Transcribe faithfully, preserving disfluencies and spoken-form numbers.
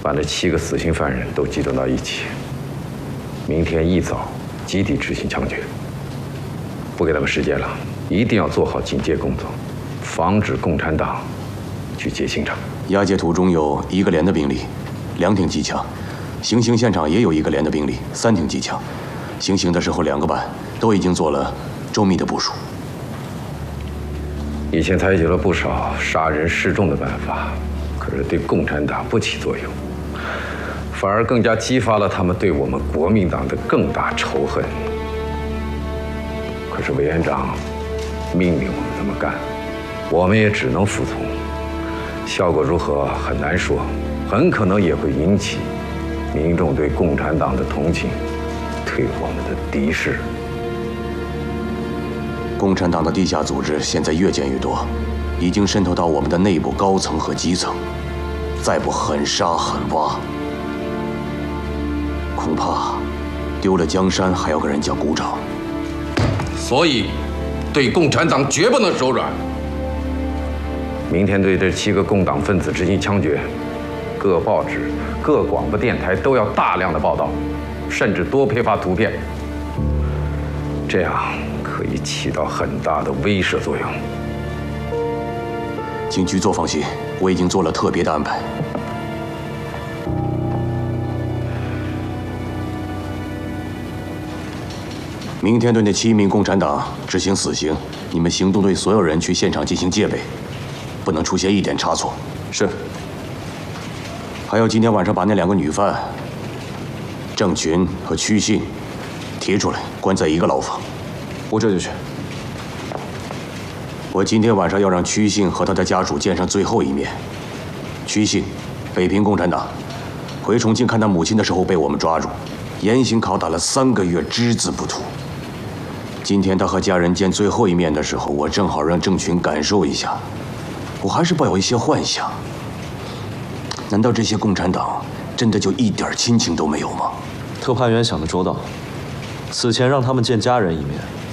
把那七个死刑犯人都集中到一起，明天一早集体执行枪决。不给他们时间了，一定要做好警戒工作，防止共产党去劫刑场。 押解途中有一个连的兵力，两挺机枪；行刑现场也有一个连的兵力，三挺机枪。行刑的时候，两个班都已经做了周密的部署。 以前采取了不少杀人示众的办法，可是对共产党不起作用，反而更加激发了他们对我们国民党的更大仇恨。可是委员长命令我们这么干，我们也只能服从。效果如何很难说，很可能也会引起民众对共产党的同情，对我们的敌视。 共产党的地下组织现在越建越多，已经渗透到我们的内部高层和基层，再不狠杀狠挖，恐怕丢了江山还要跟人家鼓掌。 所以，对共产党绝不能手软。 明天对这七个共党分子执行枪决，各报纸、各广播电台都要大量的报道，甚至多配发图片，这样可以起到很大的威慑作用。 请局座放心，我已经做了特别的安排。明天对那七名共产党执行死刑，你们行动队所有人去现场进行戒备，不能出现一点差错。 是。 还有今天晚上把那两个女犯郑群和曲信提出来，关在一个牢房。 我这就去。 我今天晚上要让曲信和他的家属见上最后一面。曲信，北平共产党，回重庆看他母亲的时候被我们抓住，严刑拷打了三个月，只字不吐。今天他和家人见最后一面的时候，我正好让郑群感受一下。我还是抱有一些幻想。难道这些共产党真的就一点亲情都没有吗？ 特派员想得周到，此前让他们见家人一面，